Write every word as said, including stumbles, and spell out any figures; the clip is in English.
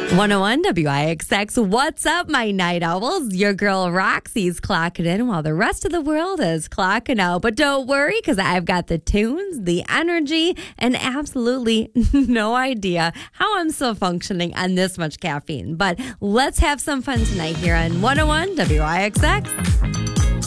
one oh one W I X X. What's up, my night owls? Your girl Roxy's clocking in while the rest of the world is clocking out. But don't worry, because I've got the tunes, the energy, and absolutely no idea how I'm still functioning on this much caffeine. But let's have some fun tonight here on one oh one W I X X.